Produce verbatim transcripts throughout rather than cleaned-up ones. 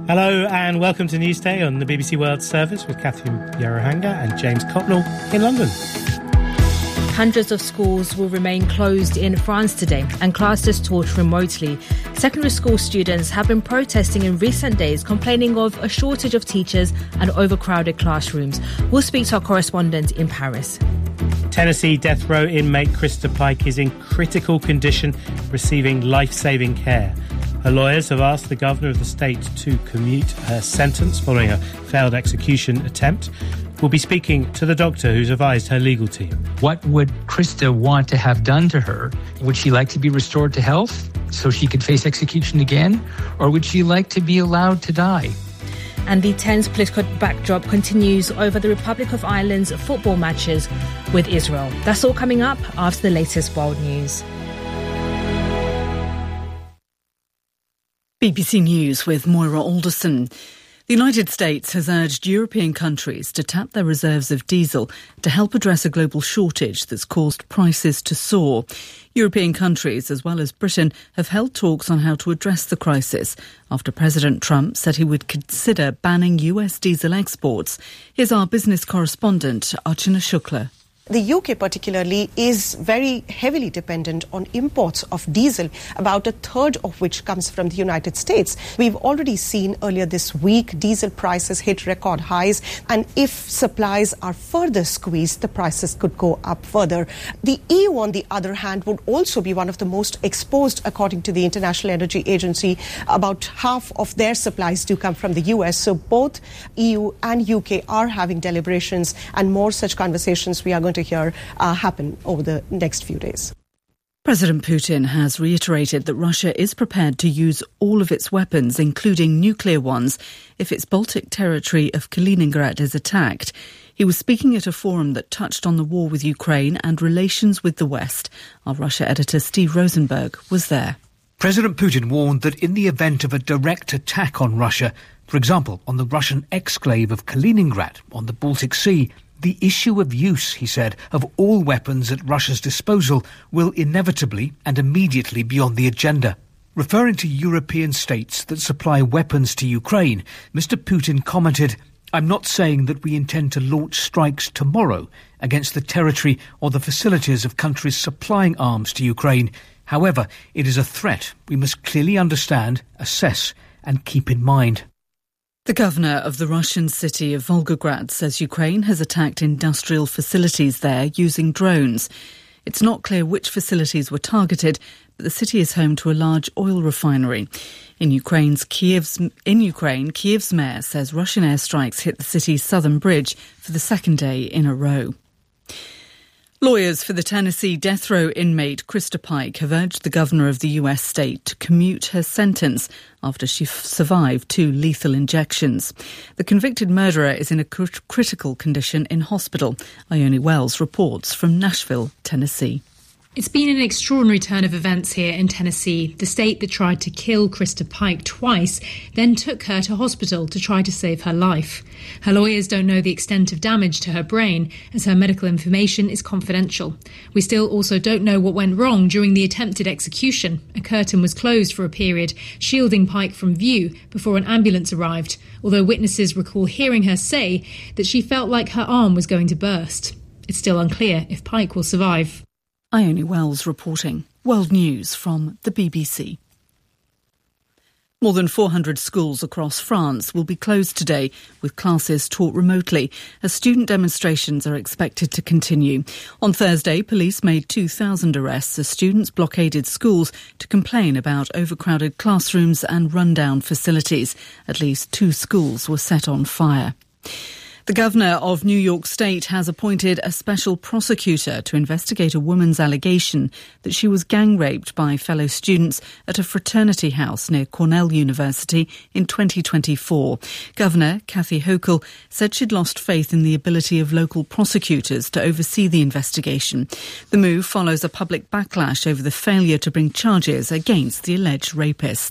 Hello and welcome to Newsday on the B B C World Service with Catherine Bierohanga and James Copnell in London. Hundreds of schools will remain closed in France today and classes taught remotely. Secondary school students have been protesting in recent days, complaining of a shortage of teachers and overcrowded classrooms. We'll speak to our correspondent in Paris. Tennessee death row inmate Krista Pike is in critical condition, receiving life-saving care. Her lawyers have asked the governor of the state to commute her sentence following a failed execution attempt. We'll be speaking to the doctor who's advised her legal team. What would Krista want to have done to her? Would she like to be restored to health so she could face execution again? Or would she like to be allowed to die? And the tense political backdrop continues over the Republic of Ireland's football matches with Israel. That's all coming up after the latest world news. B B C News with Moira Alderson. The United States has urged European countries to tap their reserves of diesel to help address a global shortage that's caused prices to soar. European countries, as well as Britain, have held talks on how to address the crisis after President Trump said he would consider banning U S diesel exports. Here's our business correspondent, Archana Shukla. The U K particularly is very heavily dependent on imports of diesel, about a third of which comes from the United States. We've already seen earlier this week diesel prices hit record highs, and if supplies are further squeezed, the prices could go up further. The E U, on the other hand, would also be one of the most exposed, according to the International Energy Agency. About half of their supplies do come from the U S, so both E U and U K are having deliberations, and more such conversations we are going to to hear uh, happen over the next few days. President Putin has reiterated that Russia is prepared to use all of its weapons, including nuclear ones, if its Baltic territory of Kaliningrad is attacked. He was speaking at a forum that touched on the war with Ukraine and relations with the West. Our Russia editor Steve Rosenberg was there. President Putin warned that in the event of a direct attack on Russia, for example, on the Russian exclave of Kaliningrad on the Baltic Sea, the issue of use, he said, of all weapons at Russia's disposal will inevitably and immediately be on the agenda. Referring to European states that supply weapons to Ukraine, Mister Putin commented, "I'm not saying that we intend to launch strikes tomorrow against the territory or the facilities of countries supplying arms to Ukraine. However, it is a threat we must clearly understand, assess and keep in mind." The governor of the Russian city of Volgograd says Ukraine has attacked industrial facilities there using drones. It's not clear which facilities were targeted, but the city is home to a large oil refinery. In Ukraine's Kiev's, in Ukraine, Kiev's mayor says Russian airstrikes hit the city's southern bridge for the second day in a row. Lawyers for the Tennessee death row inmate Krista Pike have urged the governor of the U S state to commute her sentence after she f- survived two lethal injections. The convicted murderer is in a cr- critical condition in hospital. Ione Wells reports from Nashville, Tennessee. It's been an extraordinary turn of events here in Tennessee. The state that tried to kill Krista Pike twice then took her to hospital to try to save her life. Her lawyers don't know the extent of damage to her brain, as her medical information is confidential. We still also don't know what went wrong during the attempted execution. A curtain was closed for a period, shielding Pike from view before an ambulance arrived, although witnesses recall hearing her say that she felt like her arm was going to burst. It's still unclear if Pike will survive. Ione Wells reporting. World News from the B B C. More than four hundred schools across France will be closed today, with classes taught remotely, as student demonstrations are expected to continue. On Thursday, police made two thousand arrests as students blockaded schools to complain about overcrowded classrooms and rundown facilities. At least two schools were set on fire. The governor of New York State has appointed a special prosecutor to investigate a woman's allegation that she was gang raped by fellow students at a fraternity house near Cornell University in twenty twenty-four. Governor Kathy Hochul said she'd lost faith in the ability of local prosecutors to oversee the investigation. The move follows a public backlash over the failure to bring charges against the alleged rapists.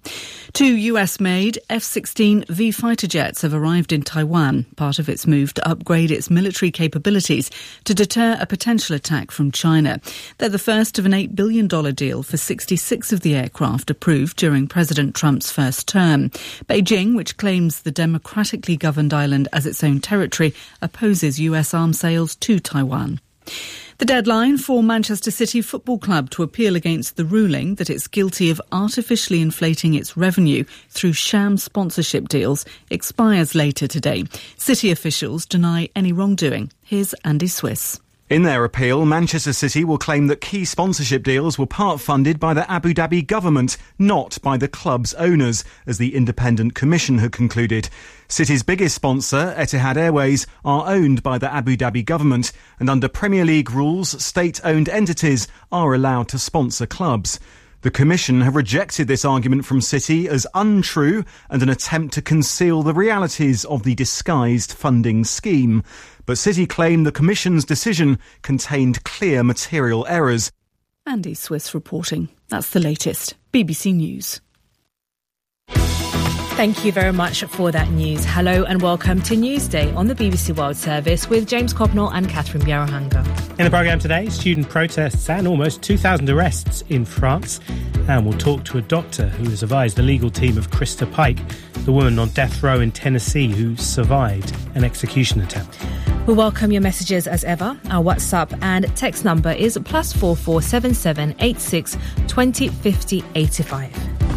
Two U S-made F sixteen V fighter jets have arrived in Taiwan, part of its move to upgrade its military capabilities to deter a potential attack from China. They're the first of an eight billion dollars deal for sixty-six of the aircraft approved during President Trump's first term. Beijing, which claims the democratically governed island as its own territory, opposes U S arms sales to Taiwan. The deadline for Manchester City Football Club to appeal against the ruling that it's guilty of artificially inflating its revenue through sham sponsorship deals expires later today. City officials deny any wrongdoing. Here's Andy Swiss. In their appeal, Manchester City will claim that key sponsorship deals were part funded by the Abu Dhabi government, not by the club's owners, as the independent commission had concluded. City's biggest sponsor, Etihad Airways, are owned by the Abu Dhabi government, and under Premier League rules, state-owned entities are allowed to sponsor clubs. The Commission have rejected this argument from City as untrue and an attempt to conceal the realities of the disguised funding scheme. But City claim the Commission's decision contained clear material errors. Andy Swiss reporting. That's the latest. B B C News. Thank you very much for that news. Hello and welcome to Newsday on the B B C World Service with James Copnell and Catherine Biarohanga. In the programme today, student protests and almost two thousand arrests in France. And we'll talk to a doctor who has advised the legal team of Krista Pike, the woman on death row in Tennessee who survived an execution attempt. We welcome your messages as ever. Our WhatsApp and text number is plus four four seven seven eight six twenty fifty eighty five.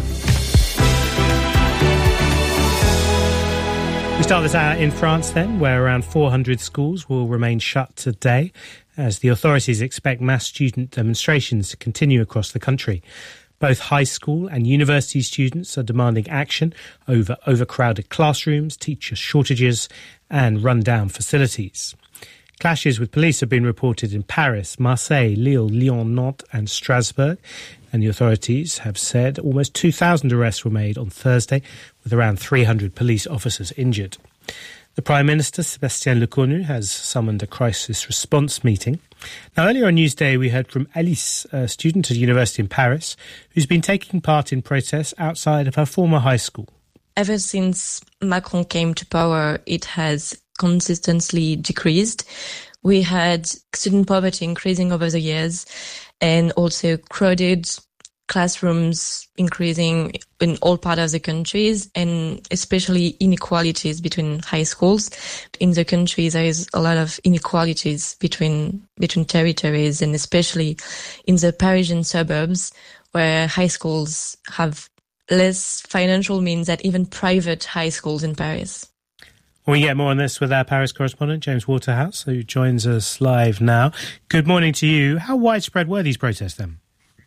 We start this hour in France then, where around four hundred schools will remain shut today as the authorities expect mass student demonstrations to continue across the country. Both high school and university students are demanding action over overcrowded classrooms, teacher shortages and run-down facilities. Clashes with police have been reported in Paris, Marseille, Lille, Lyon, Nantes and Strasbourg. And the authorities have said almost two thousand arrests were made on Thursday, with around three hundred police officers injured. The Prime Minister, Sébastien Lecornu, has summoned a crisis response meeting. Now, earlier on Newsday, we heard from Alice, a student at a university in Paris, who's been taking part in protests outside of her former high school. Ever since Macron came to power, it has consistently decreased. We had student poverty increasing over the years and also crowded classrooms increasing in all parts of the countries, and especially inequalities between high schools. In the country, there is a lot of inequalities between between territories, and especially in the Parisian suburbs, where high schools have less financial means than even private high schools in Paris. We get more on this with our Paris correspondent, James Waterhouse, who joins us live now. Good morning to you. How widespread were these protests then?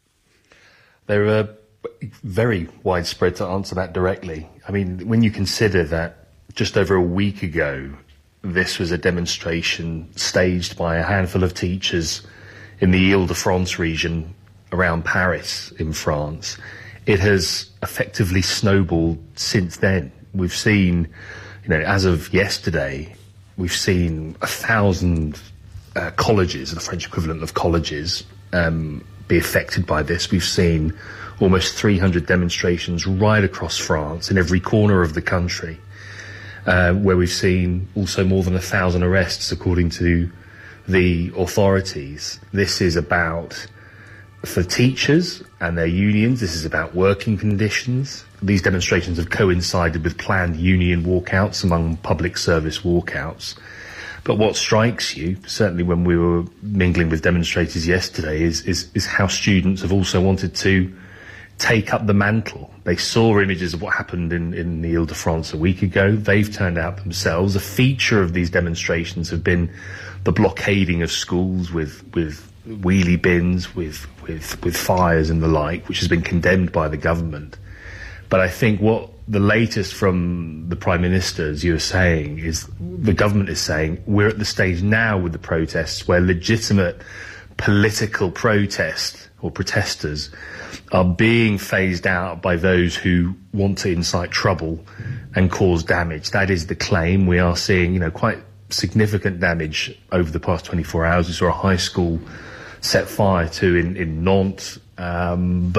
They were very widespread, to answer that directly. I mean, when you consider that just over a week ago, this was a demonstration staged by a handful of teachers in the Ile-de-France region around Paris in France, it has effectively snowballed since then. We've seen, you know, as of yesterday, we've seen a thousand uh, colleges, the French equivalent of colleges, um, be affected by this. We've seen almost three hundred demonstrations right across France in every corner of the country, uh, where we've seen also more than a thousand arrests, according to the authorities. This is about, for teachers and their unions, this is about working conditions. These demonstrations have coincided with planned union walkouts among public service walkouts. But what strikes you, certainly when we were mingling with demonstrators yesterday, is, is, is how students have also wanted to take up the mantle. They saw images of what happened in, in the Ile-de-France a week ago. They've turned out themselves. A feature of these demonstrations have been the blockading of schools with, with wheelie bins, with, with, with fires and the like, which has been condemned by the government. But I think what the latest from the Prime Minister, as you were saying, is the government is saying we're at the stage now with the protests where legitimate political protest or protesters are being phased out by those who want to incite trouble and cause damage. That is the claim. We are seeing, you know, quite significant damage over the past twenty-four hours. We saw a high school set fire to in, in Nantes, um, but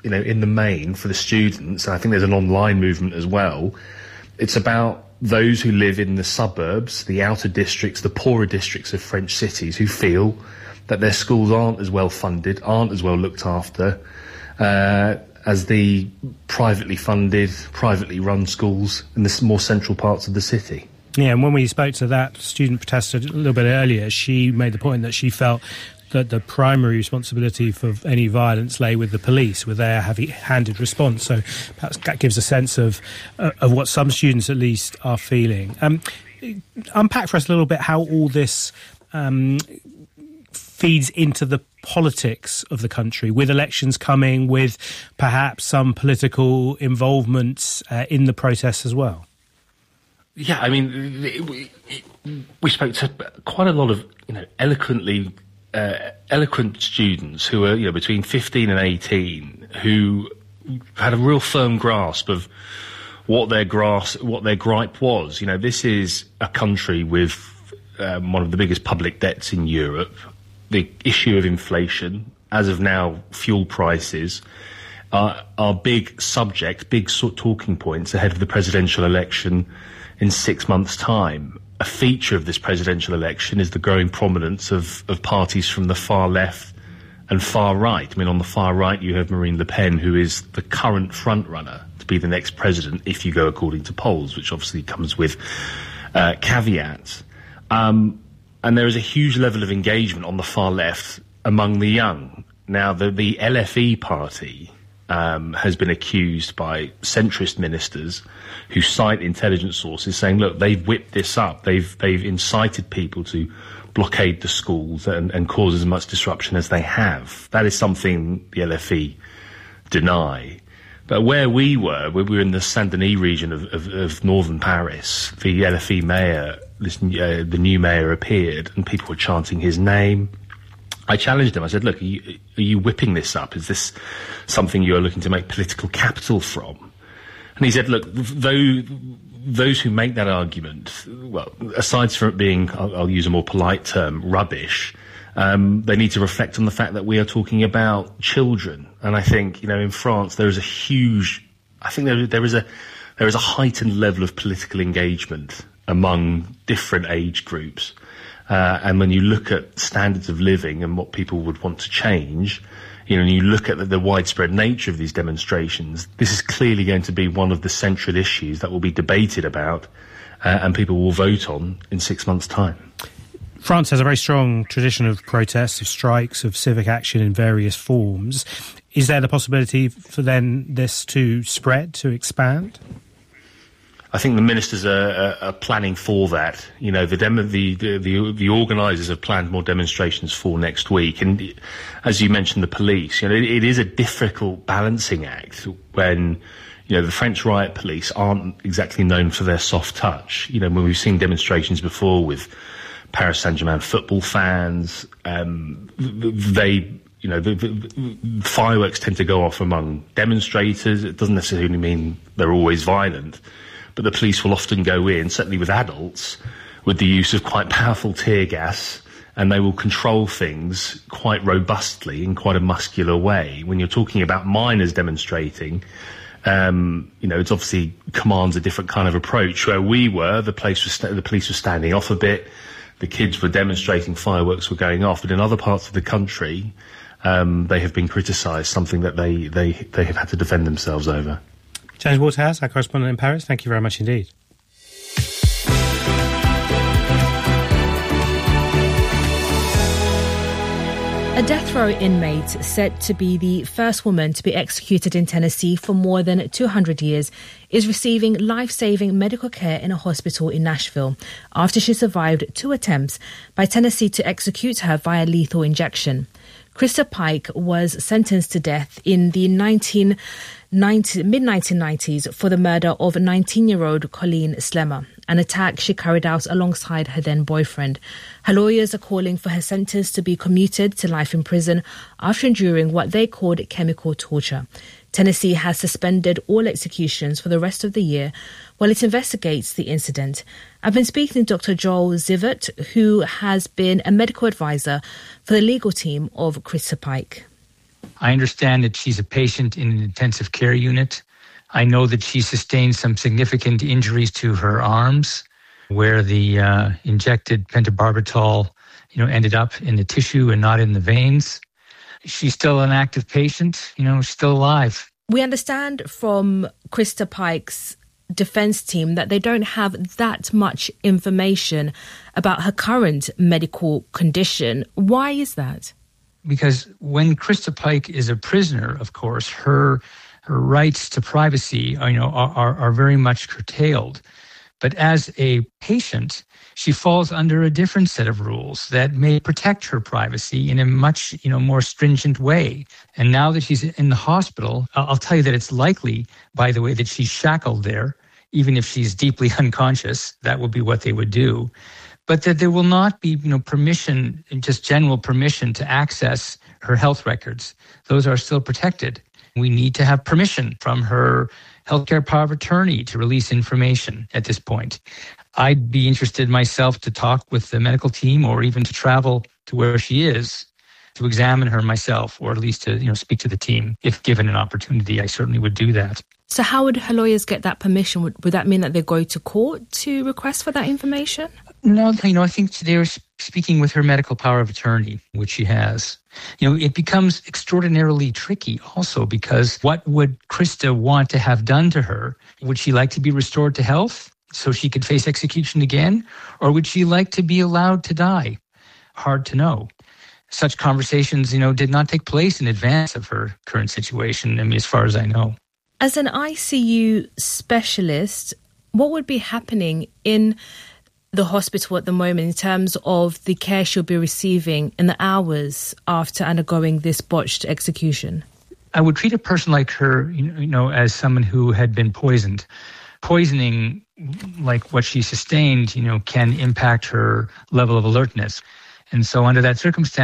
you know, in the main for the students, and I think there's an online movement as well, it's about those who live in the suburbs, the outer districts, the poorer districts of French cities who feel that their schools aren't as well funded, aren't as well looked after uh, as the privately funded, privately run schools in the more central parts of the city. Yeah, and when we spoke to that student protester a little bit earlier, she made the point that she felt that the primary responsibility for any violence lay with the police, with their heavy-handed response. So perhaps that gives a sense of uh, of what some students at least are feeling. Um, unpack for us a little bit how all this um, feeds into the politics of the country, with elections coming, with perhaps some political involvement uh, in the process as well. Yeah, I mean, we, we spoke to quite a lot of, you know, eloquently uh, eloquent students who are, you know, between fifteen and eighteen, who had a real firm grasp of what their grasp, what their gripe was. You know, this is a country with um, one of the biggest public debts in Europe. The issue of inflation, as of now, fuel prices, are, are big subjects, big sort of talking points ahead of the presidential election in six months' time. A feature of this presidential election is the growing prominence of, of parties from the far left and far right. I mean, on the far right, you have Marine Le Pen, who is the current front-runner to be the next president, if you go according to polls, which obviously comes with uh, caveats. Um, and there is a huge level of engagement on the far left among the young. Now, the, the L F E party um, has been accused by centrist ministers who cite intelligence sources saying, look, they've whipped this up. They've they've incited people to blockade the schools and, and cause as much disruption as they have. That is something the L F E deny. But where we were, we were in the Saint-Denis region of, of, of northern Paris. The L F E mayor, this, uh, the new mayor appeared, and people were chanting his name. I challenged him. I said, look, are you, are you whipping this up? Is this something you're looking to make political capital from? And he said, look, though, those who make that argument, well, aside from it being, I'll, I'll use a more polite term, rubbish, um, they need to reflect on the fact that we are talking about children. And I think, you know, in France, there is a huge, I think there, there is a, there is a heightened level of political engagement among different age groups. Uh, and when you look at standards of living and what people would want to change, you know, and you look at the, the widespread nature of these demonstrations, this is clearly going to be one of the central issues that will be debated about uh, and people will vote on in six months' time. France has a very strong tradition of protests, of strikes, of civic action in various forms. Is there the possibility for then this to spread, to expand? I think the ministers are, are, are planning for that. You know, the, demo, the, the, the, the organisers have planned more demonstrations for next week. And as you mentioned, the police, you know, it, it is a difficult balancing act when, you know, the French riot police aren't exactly known for their soft touch. You know, when we've seen demonstrations before with Paris Saint-Germain football fans, um, they... You know, the, the, the fireworks tend to go off among demonstrators. It doesn't necessarily mean they're always violent. But the police will often go in, certainly with adults, with the use of quite powerful tear gas, and they will control things quite robustly in quite a muscular way. When you're talking about minors demonstrating, um, you know, it's obviously commands a different kind of approach. Where we were, the, place was st- the police were standing off a bit, the kids were demonstrating, fireworks were going off. But in other parts of the country, um, they have been criticised, something that they, they, they have had to defend themselves over. James Waterhouse, our correspondent in Paris, thank you very much indeed. A death row inmate said to be the first woman to be executed in Tennessee for more than two hundred years is receiving life-saving medical care in a hospital in Nashville after she survived two attempts by Tennessee to execute her via lethal injection. Krista Pike was sentenced to death in the nineteen ninety, mid nineteen nineties for the murder of nineteen-year-old Colleen Slemmer, an attack she carried out alongside her then-boyfriend. Her lawyers are calling for her sentence to be commuted to life in prison after enduring what they called chemical torture. Tennessee has suspended all executions for the rest of the year while it investigates the incident. I've been speaking to Doctor Joel Zivert, who has been a medical advisor for the legal team of Krista Pike. I understand that she's a patient in an intensive care unit. I know that she sustained some significant injuries to her arms, where the uh, injected pentobarbital, you know, ended up in the tissue and not in the veins. She's still an active patient, you know, she's still alive. We understand from Krista Pike's defense team that they don't have that much information about her current medical condition. Why is that? Because when Krista Pike is a prisoner, of course, her her rights to privacy are, you know, are, are, are very much curtailed. But as a patient, she falls under a different set of rules that may protect her privacy in a much, you know, more stringent way. And now that she's in the hospital, I'll tell you that it's likely, by the way, that she's shackled there, even if she's deeply unconscious. That would be what they would do. But that there will not be, you know, permission, just general permission to access her health records. Those are still protected. We need to have permission from her healthcare power of attorney to release information at this point. I'd be interested myself to talk with the medical team, or even to travel to where she is to examine her myself, or at least to, you know, speak to the team. If given an opportunity, I certainly would do that. So how would her lawyers get that permission? Would, would that mean that they go to court to request for that information? No, you know, I think they're speaking with her medical power of attorney, which she has. You know, it becomes extraordinarily tricky also, because what would Krista want to have done to her? Would she like to be restored to health so she could face execution again? Or would she like to be allowed to die? Hard to know. Such conversations, you know, did not take place in advance of her current situation, I mean, as far as I know. As an I C U specialist, what would be happening in the hospital at the moment in terms of the care she'll be receiving in the hours after undergoing this botched execution? I would treat a person like her, you know, as someone who had been poisoned. Poisoning, like what she sustained, you know, can impact her level of alertness. And so under that circumstance,